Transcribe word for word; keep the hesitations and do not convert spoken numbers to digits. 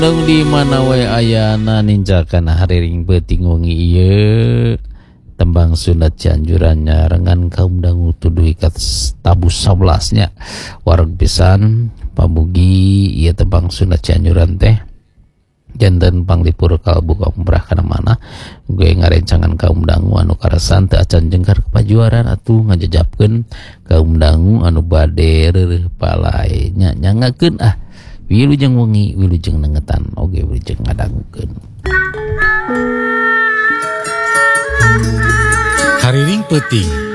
Dong di mana wae ayana ninjakan hariring beuting wengi ieu tembang sunat Cianjurannya rengan kaum dangu tuduh ikat tabu sebelasnya wareg pisan pamugi ieu tembang sunat Cianjuran teh janten panglipur kalbu umrah kana mana gue ngarencangan kaum dangu anu karasan teu acan jengkar kepajuaran atuh ngajajapkeun kaum dangu anu bade reureuh palai nya nyangakeun ah wilujeng wengi wilujeng nengetan oge wilujeng ngadangukeun. Hariring peuting